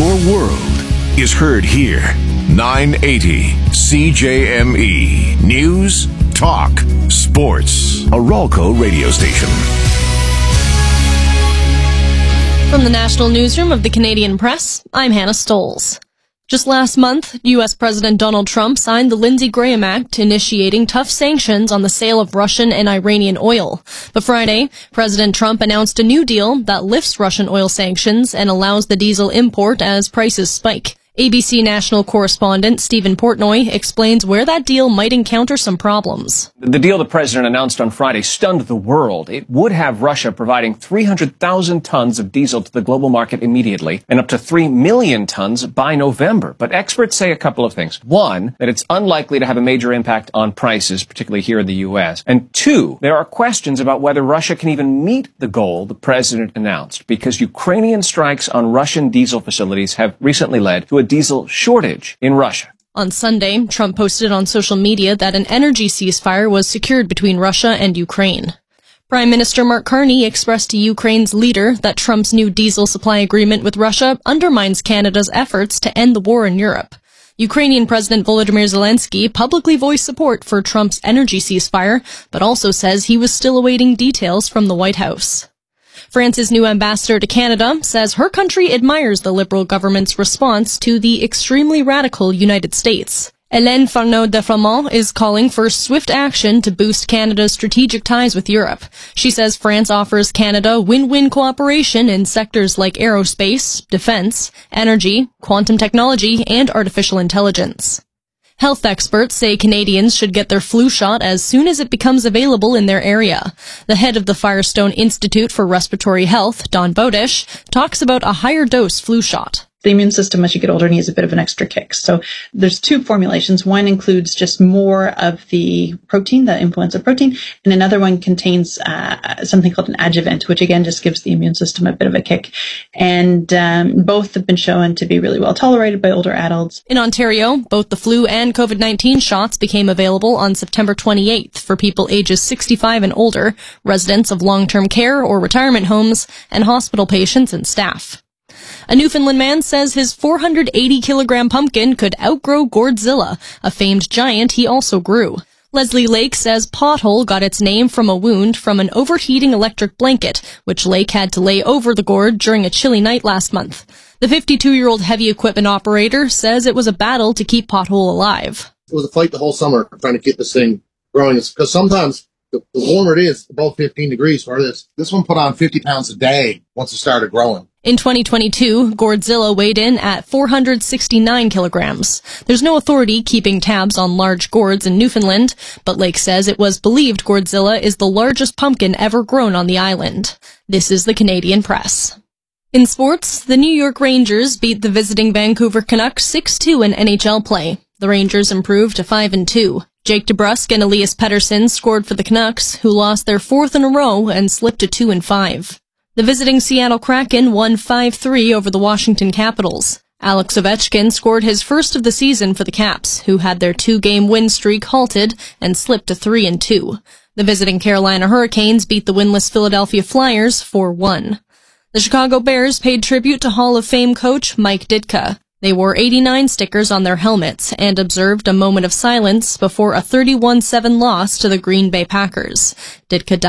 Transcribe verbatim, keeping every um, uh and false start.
Your world is heard here. nine eighty C J M E. News, talk, sports. A Ralco radio station. From the National Newsroom of the Canadian Press, I'm Hannah Stoles. Just last month, U S President Donald Trump signed the Lindsey Graham Act, initiating tough sanctions on the sale of Russian and Iranian oil. But Friday, President Trump announced a new deal that lifts Russian oil sanctions and allows the diesel import as prices spike. A B C national correspondent Stephen Portnoy explains where that deal might encounter some problems. The deal the president announced on Friday stunned the world. It would have Russia providing three hundred thousand tons of diesel to the global market immediately and up to three million tons by November. But experts say a couple of things. One, that it's unlikely to have a major impact on prices, particularly here in the U S. And two, there are questions about whether Russia can even meet the goal the president announced, because Ukrainian strikes on Russian diesel facilities have recently led to a diesel shortage in Russia. On Sunday, Trump posted on social media that an energy ceasefire was secured between Russia and Ukraine. Prime Minister Mark Carney expressed to Ukraine's leader that Trump's new diesel supply agreement with Russia undermines Canada's efforts to end the war in Europe. Ukrainian President Volodymyr Zelensky publicly voiced support for Trump's energy ceasefire, but also says he was still awaiting details from the White House. France's new ambassador to Canada says her country admires the Liberal government's response to the extremely radical United States. Hélène Farneau-de Flamand is calling for swift action to boost Canada's strategic ties with Europe. She says France offers Canada win-win cooperation in sectors like aerospace, defense, energy, quantum technology, and artificial intelligence. Health experts say Canadians should get their flu shot as soon as it becomes available in their area. The head of the Firestone Institute for Respiratory Health, Don Bodish, talks about a higher dose flu shot. The immune system as you get older needs a bit of an extra kick. So there's two formulations. One includes just more of the protein, the influenza protein, and another one contains uh, something called an adjuvant, which again just gives the immune system a bit of a kick. And um, both have been shown to be really well tolerated by older adults. In Ontario, both the flu and COVID nineteen shots became available on September twenty-eighth for people ages sixty-five and older, residents of long-term care or retirement homes, and hospital patients and staff. A Newfoundland man says his four hundred eighty kilogram pumpkin could outgrow Gourdzilla, a famed giant he also grew. Leslie Lake says Pothole got its name from a wound from an overheating electric blanket, which Lake had to lay over the gourd during a chilly night last month. The fifty-two-year-old heavy equipment operator says it was a battle to keep Pothole alive. It was a fight the whole summer trying to keep this thing growing, because sometimes the, the warmer it is, above fifteen degrees for this. This one put on fifty pounds a day once it started growing. In twenty twenty-two, Gourdzilla weighed in at four hundred sixty-nine kilograms. There's no authority keeping tabs on large gourds in Newfoundland, but Lake says it was believed Gourdzilla is the largest pumpkin ever grown on the island. This is the Canadian Press. In sports, the New York Rangers beat the visiting Vancouver Canucks six two in N H L play. The Rangers improved to five and two. Jake DeBrusk and Elias Pettersson scored for the Canucks, who lost their fourth in a row and slipped to two and five. The visiting Seattle Kraken won five three over the Washington Capitals. Alex Ovechkin scored his first of the season for the Caps, who had their two-game win streak halted and slipped to three and two. The visiting Carolina Hurricanes beat the winless Philadelphia Flyers four one. The Chicago Bears paid tribute to Hall of Fame coach Mike Ditka. They wore eighty-nine stickers on their helmets and observed a moment of silence before a thirty-one seven loss to the Green Bay Packers. Ditka died